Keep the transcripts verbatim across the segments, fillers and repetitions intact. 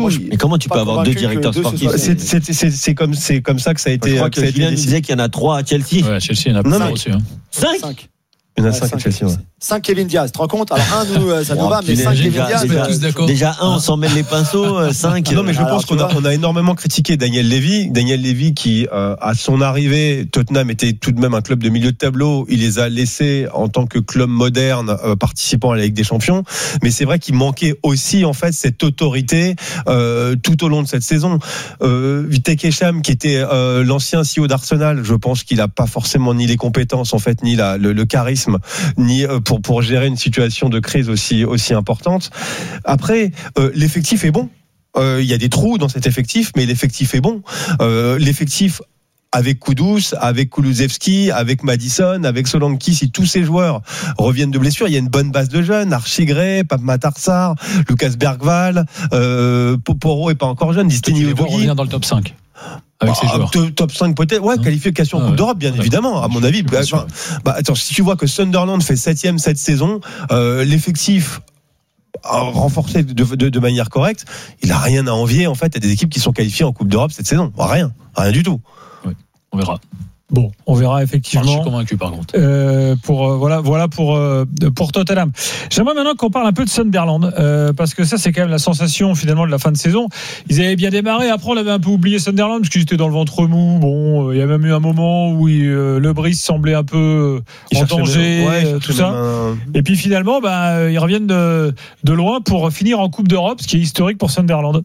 oui. Mais comment tu peux avoir deux directeurs sportifs? C'est, c'est, c'est, c'est, comme, c'est comme ça que ça a été. Je crois que, que Julien disait qu'il y en a trois à Chelsea. Ouais, Chelsea, il y en a pas aussi. Hein. Cinq. Il y en a cinq à Chelsea, ouais. cinq Kevin Diaz, tu te rends compte? Alors un, nous, ça nous va, mais cinq Kevin Diaz. Déjà, tous d'accord. Déjà un, on s'en mêle les pinceaux, cinq. Non, mais je Alors, pense qu'on a, on a énormément critiqué Daniel Levy. Daniel Levy qui, euh, à son arrivée, Tottenham était tout de même un club de milieu de tableau. Il les a laissés en tant que club moderne, euh, participant à la Ligue des Champions. Mais c'est vrai qu'il manquait aussi, en fait, cette autorité euh, tout au long de cette saison. Euh, Vitek Esham, qui était euh, l'ancien C E O d'Arsenal, je pense qu'il a pas forcément ni les compétences, en fait, ni la, le, le charisme, ni pour pour gérer une situation de crise aussi aussi importante. Après, euh, l'effectif est bon. Il euh, y a des trous dans cet effectif, mais l'effectif est bon. Euh, l'effectif avec Kudus, avec Kulusevski, avec Maddison, avec Solanke, si tous ces joueurs reviennent de blessure, il y a une bonne base de jeunes. Archie Gray, Pape Matar Sarr, Lucas Bergvall, euh, Poporo est pas encore jeune, Distini Udogi. On revient dans le top cinq. Avec bah, ces joueurs. Top cinq peut-être, ouais, hein? Qualification en ah, Coupe ouais. d'Europe, bien évidemment, à mon avis. Bah, enfin, bah, attends, si tu vois que Sunderland fait septième cette saison, euh, l'effectif renforcé de, de, de manière correcte, il a rien à envier en fait à des équipes qui sont qualifiées en Coupe d'Europe cette saison. Rien, rien du tout. Oui, on verra. Bon, on verra effectivement. Enfin, je suis convaincu par contre. Euh, pour euh, voilà, voilà pour euh, pour Tottenham. J'aimerais maintenant qu'on parle un peu de Sunderland euh, parce que ça c'est quand même la sensation finalement de la fin de saison. Ils avaient bien démarré. Après on avait un peu oublié Sunderland parce qu'ils étaient dans le ventre mou. Bon, il euh, y a même eu un moment où il, euh, le Brice semblait un peu euh, en danger, même, ouais, euh, tout ça. Un... Et puis finalement, bah ils reviennent de de loin pour finir en Coupe d'Europe, ce qui est historique pour Sunderland.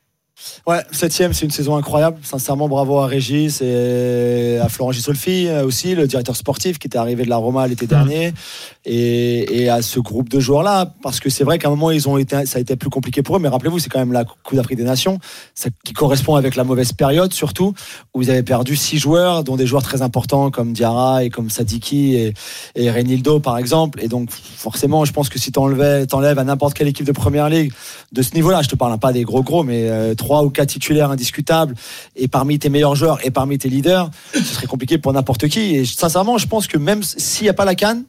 Ouais, septième, c'est une saison incroyable. Sincèrement, bravo à Régis et à Florent Gisolfi aussi, le directeur sportif qui était arrivé de la Roma l'été dernier, et, et à ce groupe de joueurs-là, parce que c'est vrai qu'à un moment ils ont été, ça a été plus compliqué pour eux. Mais rappelez-vous, c'est quand même la Coupe d'Afrique des Nations, ça, qui correspond avec la mauvaise période surtout, où ils avaient perdu six joueurs, dont des joueurs très importants comme Diarra et comme Sadiki et, et Reinildo par exemple. Et donc forcément, je pense que si t'enlèves, t'enlèves à n'importe quelle équipe de première ligue de ce niveau-là, je te parle pas des gros gros, mais euh, trois ou quatre titulaires indiscutables et parmi tes meilleurs joueurs et parmi tes leaders, ce serait compliqué pour n'importe qui. Et sincèrement, je pense que même s'il n'y a pas la CAN,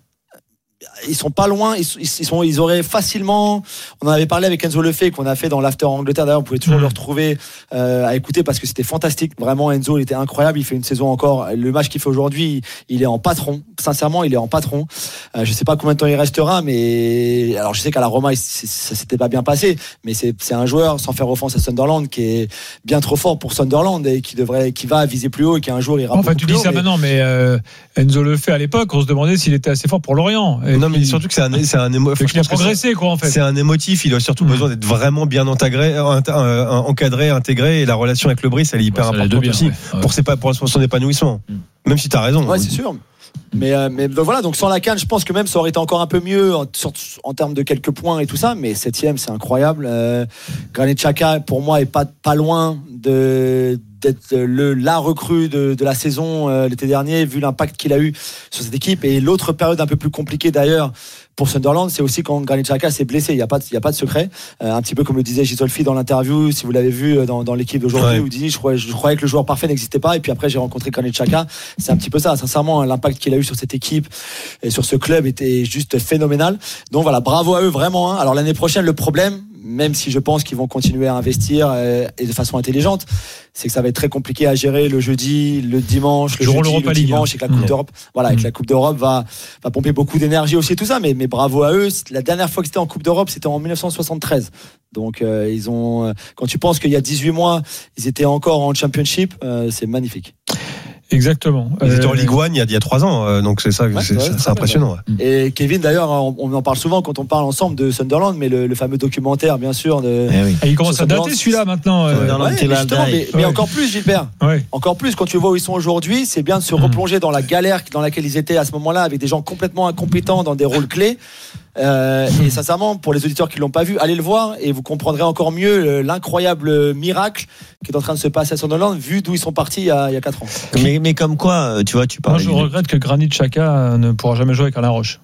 ils sont pas loin, ils, ils, sont, ils auraient facilement, on en avait parlé avec Enzo Lefebvre qu'on a fait dans l'After Angleterre, d'ailleurs vous pouvez toujours mmh. le retrouver euh, à écouter parce que c'était fantastique, vraiment Enzo il était incroyable, il fait une saison encore, le match qu'il fait aujourd'hui il est en patron, sincèrement il est en patron, euh, je sais pas combien de temps il restera, mais alors je sais qu'à la Roma ça s'était pas bien passé, mais c'est, c'est un joueur, sans faire offense à Sunderland, qui est bien trop fort pour Sunderland et qui devrait, qui va viser plus haut et qui un jour ira enfin tu dis haut, ça mais... maintenant, mais euh, Enzo Lefebvre à l'époque on se demandait s'il était assez fort pour Lorient. Et non, mais surtout que c'est un, c'est un émo... il a progressé, quoi, en fait. C'est un émotif. Il a surtout mmh. besoin d'être vraiment bien encadré, encadré, intégré. Et la relation avec le Brice, elle est hyper ouais, importante aussi ouais. Ouais. pour, ses, pour son épanouissement. Mmh. Même si tu as raison. Ouais, c'est sûr. Mais, euh, mais voilà, donc sans la CAN, je pense que même ça aurait été encore un peu mieux en, en termes de quelques points et tout ça. Mais septième, c'est incroyable. Euh, Granit Xhaka, pour moi, est pas, pas loin de. d'être le, la recrue de, de la saison euh, l'été dernier, vu l'impact qu'il a eu sur cette équipe. Et l'autre période un peu plus compliquée d'ailleurs pour Sunderland, c'est aussi quand Granit Xhaka s'est blessé. Il n'y a pas de, il y a pas de secret. Euh, un petit peu comme le disait Gisolfi dans l'interview, si vous l'avez vu dans, dans l'équipe d'aujourd'hui, ouais. où il dit je croyais, je croyais que le joueur parfait n'existait pas. Et puis après, j'ai rencontré Granit Xhaka. C'est un petit peu ça. Sincèrement, l'impact qu'il a eu sur cette équipe et sur ce club était juste phénoménal. Donc voilà, bravo à eux vraiment. Hein. Alors l'année prochaine, le problème, même si je pense qu'ils vont continuer à investir euh, et de façon intelligente, c'est que ça va être très compliqué à gérer le jeudi, le dimanche, le jeudi, le dimanche, et que la Coupe mmh. d'Europe, voilà, mmh. avec la Coupe d'Europe va, va pomper beaucoup d'énergie aussi, tout ça, mais, mais bravo à eux. La dernière fois que c'était en Coupe d'Europe, c'était en dix-neuf cent soixante-treize. Donc, euh, ils ont, quand tu penses qu'il y a dix-huit mois, ils étaient encore en Championship, euh, c'est magnifique. Exactement. Ils étaient en Ligue un il y a, il y a trois ans, euh, donc c'est ça, ouais, c'est, ouais, c'est, c'est impressionnant. Ouais. Et Kevin, d'ailleurs, on, on en parle souvent quand on parle ensemble de Sunderland, mais le, le fameux documentaire, bien sûr. De, eh oui. Il commence à dater celui-là maintenant. Euh, ouais, mais, mais, mais encore plus, Gilbert. Ouais. Encore plus, quand tu vois où ils sont aujourd'hui, c'est bien de se replonger mmh. dans la galère dans laquelle ils étaient à ce moment-là, avec des gens complètement incompétents dans des rôles clés. Euh, et sincèrement, pour les auditeurs qui l'ont pas vu, allez le voir et vous comprendrez encore mieux l'incroyable miracle qui est en train de se passer à Sunderland, vu d'où ils sont partis il y a, il y a quatre ans. Mais, mais comme quoi, tu vois, tu parles. Moi, je de... regrette que Granit Xhaka ne pourra jamais jouer avec Alain Roche.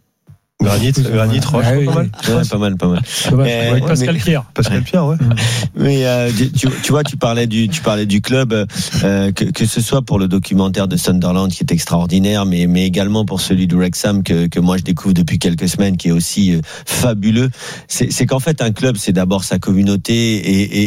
Granit, Granit, Roche, ah, oui, pas, mal. Ouais, pas mal, pas mal. Euh, avec Pascal mais, Pierre. Pascal Pierre, ouais. Mais euh, tu, tu vois, tu parlais du, tu parlais du club, euh, que, que ce soit pour le documentaire de Sunderland qui est extraordinaire, mais, mais également pour celui de Wrexham que, que moi je découvre depuis quelques semaines, qui est aussi euh, fabuleux. C'est, c'est qu'en fait un club, c'est d'abord sa communauté et, et